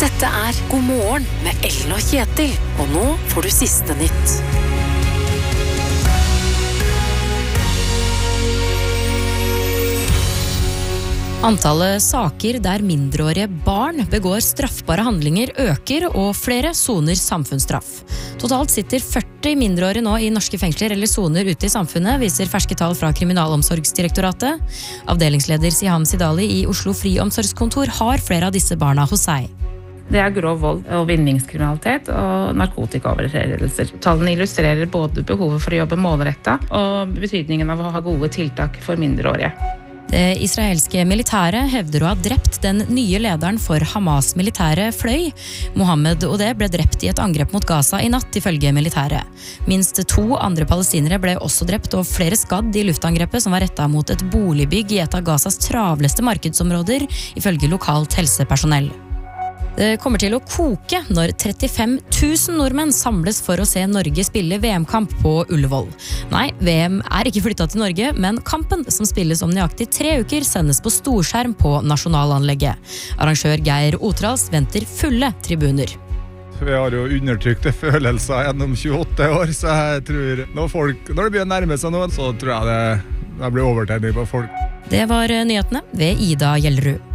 Dette God morgen med Ellen og Kjetil, og nå får du siste nytt. Antallet saker der mindreårige barn begår straffbare handlinger øker, og flere soner samfunnsstraff. Totalt sitter 40 mindreårige nå i norske fengsler eller soner ute i samfunnet, viser ferske tall fra Kriminalomsorgsdirektoratet. Avdelingsleder Siham Sidali i Oslo Friomsorgskontor har flere av disse barna hos seg. Det grov vold og vinningskriminalitet og narkotikaovertredelser. Tallene illustrerer både behovet for å jobbe målrettet og betydningen av å ha gode tiltak for mindreårige. Det israelske militæret hevder å ha drept den nye lederen for Hamas militære fløy. Mohammed Odeh ble drept i et angrep mot Gaza i natt, ifølge militæret. Minst 2 andre palestinere ble også drept og flere skadd i luftangrepet som var rettet mot et boligbygg i et av Gazas travleste markedsområder, ifølge lokalt helsepersonell. Det kommer til å koke når 35 000 nordmenn samles for å se Norge spille VM-kamp på Ullevål. Nei, VM ikke flyttet til Norge, men kampen, som spilles om nøyaktig 3 uker, sendes på storskjerm på nasjonalanlegget. Arrangør Geir Otrals venter fulle tribuner. Vi har jo undertrykte følelser gjennom 28 år, så jeg tror når det blir nærme seg noe, så tror jeg det blir overtenning på folk. Det var nyhetene ved Ida Gjellerud.